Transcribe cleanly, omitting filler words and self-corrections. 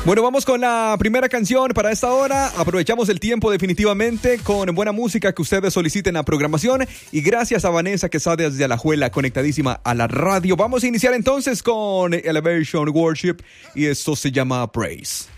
Bueno, vamos con la primera canción para esta hora. Aprovechamos el tiempo definitivamente con buena música que ustedes soliciten a programación. Y gracias a Vanessa que está desde Alajuela conectadísima a la radio. Vamos a iniciar entonces con Elevation Worship y esto se llama Praise.